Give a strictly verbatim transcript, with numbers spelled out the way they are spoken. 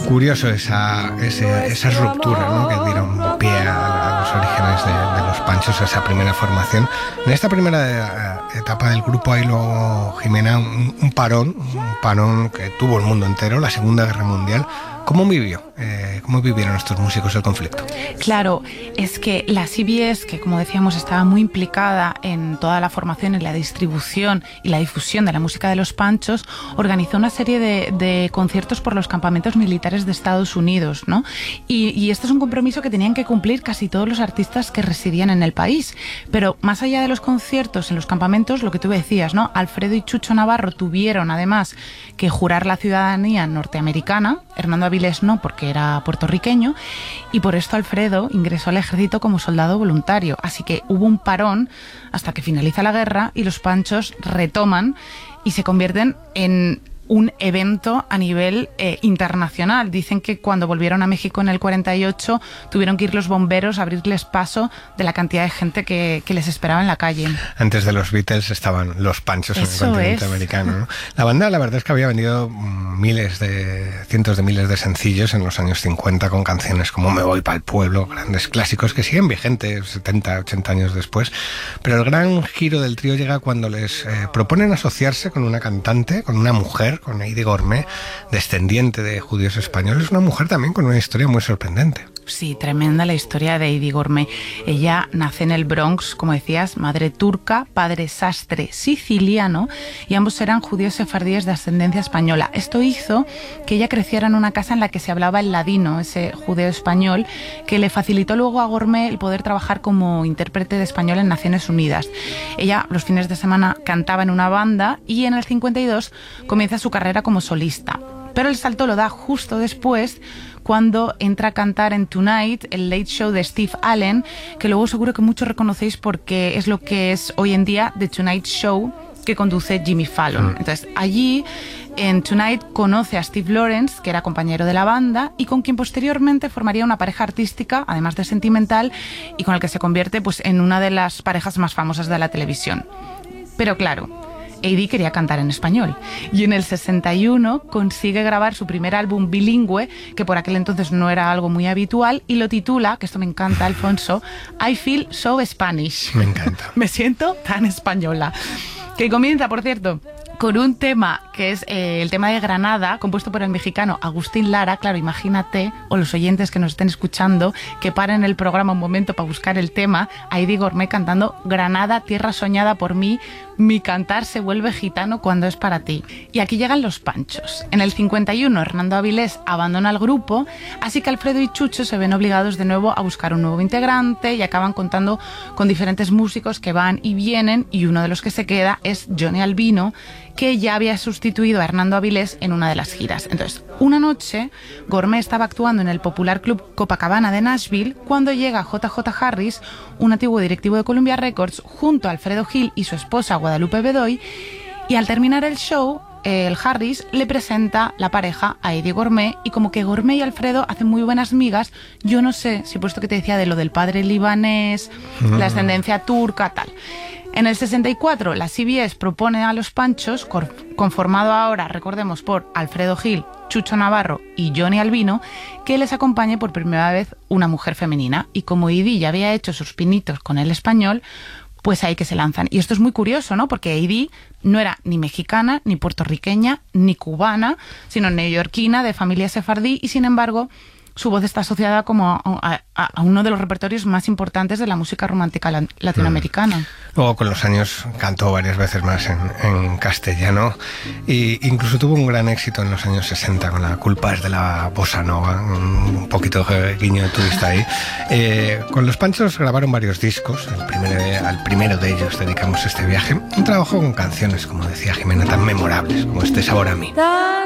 Curioso esa, ese, esa ruptura, ¿no?, que dieron pie a, a los orígenes de, de los Panchos, a esa primera formación. En esta primera etapa del grupo hay luego, Jimena, un, un parón, un parón que tuvo el mundo entero, la Segunda Guerra Mundial. ¿Cómo vivió? Eh, ¿Cómo vivieron estos músicos el conflicto? Claro, es que la C B S, que como decíamos estaba muy implicada en toda la formación, en la distribución y la difusión de la música de los Panchos, organizó una serie de, de conciertos por los campamentos militares de Estados Unidos, ¿no? Y, y este es un compromiso que tenían que cumplir casi todos los artistas que residían en el país. Pero más allá de los conciertos en los campamentos, lo que tú decías, ¿no? Alfredo y Chucho Navarro tuvieron además que jurar la ciudadanía norteamericana. Hernando Avilés no, porque era puertorriqueño, y por esto Alfredo ingresó al ejército como soldado voluntario. Así que hubo un parón hasta que finaliza la guerra y los Panchos retoman y se convierten en un evento a nivel eh, internacional. Dicen que cuando volvieron a México en el cuarenta y ocho tuvieron que ir los bomberos a abrirles paso de la cantidad de gente que, que les esperaba en la calle. Antes de los Beatles estaban los Panchos en el continente americano, ¿no? La banda, la verdad es que había vendido miles de, cientos de miles de sencillos en los años cincuenta con canciones como Me voy pa'l pueblo, grandes clásicos que siguen vigentes setenta, ochenta años después. Pero el gran giro del trío llega cuando les eh, proponen asociarse con una cantante, con una mujer, con Heidi Gourmet, descendiente de judíos españoles, una mujer también con una historia muy sorprendente. Sí, tremenda la historia de Heidi Gourmet. Ella nace en el Bronx, como decías, madre turca, padre sastre siciliano, y ambos eran judíos sefardíes de ascendencia española. Esto hizo que ella creciera en una casa en la que se hablaba el ladino, ese judeo español, que le facilitó luego a Gourmet el poder trabajar como intérprete de español en Naciones Unidas. Ella los fines de semana cantaba en una banda y en el cincuenta y dos comienza su carrera como solista. Pero el salto lo da justo después, cuando entra a cantar en Tonight, el Late Show de Steve Allen, que luego seguro que muchos reconocéis porque es lo que es hoy en día The Tonight Show, que conduce Jimmy Fallon. Entonces, allí, en Tonight, conoce a Steve Lawrence, que era compañero de la banda, y con quien posteriormente formaría una pareja artística, además de sentimental, y con el que se convierte pues, en una de las parejas más famosas de la televisión. Pero claro, Heidi quería cantar en español y en el sesenta y uno consigue grabar su primer álbum bilingüe, que por aquel entonces no era algo muy habitual, y lo titula, que esto me encanta, Alfonso, I Feel So Spanish. Me encanta. Me siento tan española. Que comienza, por cierto, con un tema que es eh, el tema de Granada, compuesto por el mexicano Agustín Lara. Claro, imagínate, o los oyentes que nos estén escuchando, que paren el programa un momento para buscar el tema, a Heidi Gourmet cantando Granada, tierra soñada por mí, mi cantar se vuelve gitano cuando es para ti. Y aquí llegan los Panchos. En el cincuenta y uno, Hernando Avilés abandona el grupo, así que Alfredo y Chucho se ven obligados de nuevo a buscar un nuevo integrante y acaban contando con diferentes músicos que van y vienen, y uno de los que se queda es Johnny Albino, que ya había sustituido a Hernando Avilés en una de las giras. Entonces, una noche, Gourmet estaba actuando en el popular club Copacabana de Nashville cuando llega J J Harris, un antiguo directivo de Columbia Records, junto a Alfredo Gil y su esposa Guadalupe Bedoy, y al terminar el show, el Harris le presenta la pareja a Heidi Gourmet, y como que Gourmet y Alfredo hacen muy buenas migas. Yo no sé si puesto que te decía de lo del padre libanés, mm. la ascendencia turca, tal. En el sesenta y cuatro, la C B S propone a los Panchos, conformado ahora, recordemos, por Alfredo Gil, Chucho Navarro y Johnny Albino, que les acompañe por primera vez una mujer femenina. Y como Heidi ya había hecho sus pinitos con el español, pues ahí que se lanzan. Y esto es muy curioso, ¿no? Porque Heidi no era ni mexicana, ni puertorriqueña, ni cubana, sino neoyorquina, de familia sefardí, y sin embargo su voz está asociada como a, a, a uno de los repertorios más importantes de la música romántica la, latinoamericana. Mm. Luego con los años cantó varias veces más en, en castellano, e incluso tuvo un gran éxito en los años sesenta con La culpa es de la bossa nova, un poquito de guiño de turista ahí. Eh, con los Panchos grabaron varios discos, el primero, al primero de ellos dedicamos este viaje, un trabajo con canciones, como decía Jimena, tan memorables como este Sabor a mí.